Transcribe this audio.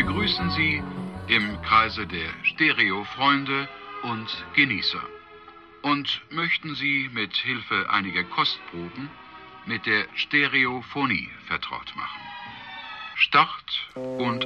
begrüßen Sie im Kreise der Stereo-Freunde und Genießer und möchten Sie mit Hilfe einiger Kostproben mit der Stereophonie vertraut machen. Start und